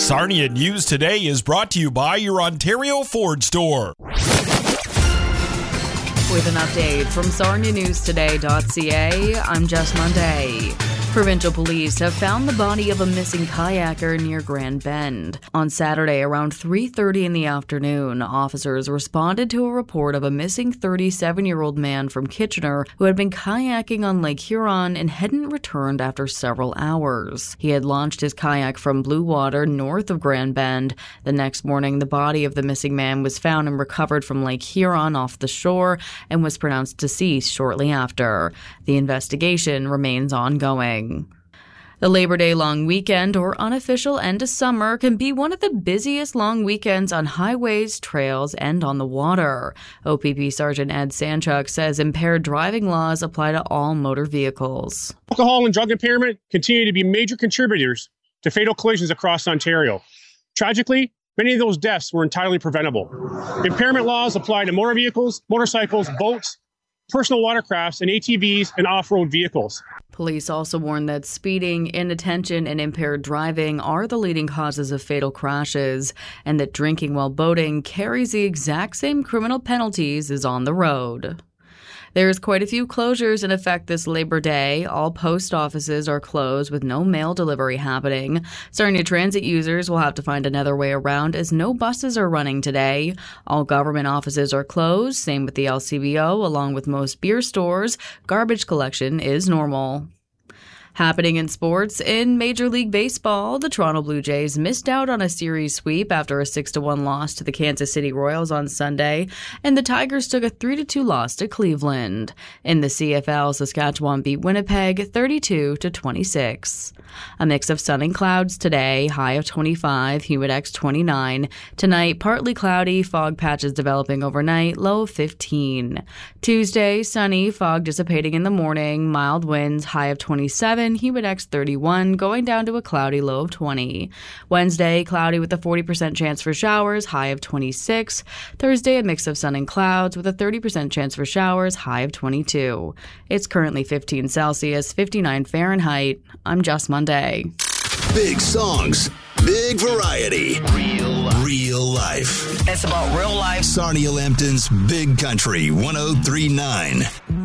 Sarnia News Today is brought to you by your Ontario Ford store. With an update from SarniaNewsToday.ca, I'm Jess Monday. Provincial police have found the body of a missing kayaker near Grand Bend. On Saturday around 3:30 in the afternoon, officers responded to a report of a missing 37-year-old man from Kitchener who had been kayaking on Lake Huron and hadn't returned after several hours. He had launched his kayak from Blue Water north of Grand Bend. The next morning, the body of the missing man was found and recovered from Lake Huron off the shore and was pronounced deceased shortly after. The investigation remains ongoing. The Labor Day long weekend, or unofficial end of summer, can be one of the busiest long weekends on highways, trails, and on the water. OPP Sergeant Ed Sanchuk says impaired driving laws apply to all motor vehicles. Alcohol and drug impairment continue to be major contributors to fatal collisions across Ontario. Tragically, many of those deaths were entirely preventable. Impairment laws apply to motor vehicles, motorcycles, boats, personal watercrafts, and ATVs and off-road vehicles. Police also warn that speeding, inattention, and impaired driving are the leading causes of fatal crashes, and that drinking while boating carries the exact same criminal penalties as on the road. There's quite a few closures in effect this Labor Day. All post offices are closed with no mail delivery happening. Sarnia Transit users will have to find another way around as no buses are running today. All government offices are closed, same with the LCBO, along with most beer stores. Garbage collection is normal. Happening in sports, in Major League Baseball, the Toronto Blue Jays missed out on a series sweep after a 6-1 loss to the Kansas City Royals on Sunday, and the Tigers took a 3-2 loss to Cleveland. In the CFL, Saskatchewan beat Winnipeg 32-26. A mix of sun and clouds today, high of 25, Humidex 29. Tonight, partly cloudy, fog patches developing overnight, low of 15. Tuesday, sunny, fog dissipating in the morning, mild winds, high of 27. Humidex 31, going down to a cloudy low of 20. Wednesday, cloudy with a 40% chance for showers, high of 26. Thursday, a mix of sun and clouds with a 30% chance for showers, high of 22. It's currently 15 Celsius, 59 Fahrenheit. I'm Jess Monday. Big songs, big variety, real life. It's about real life. Sarnia Lambton's Big Country 103.9.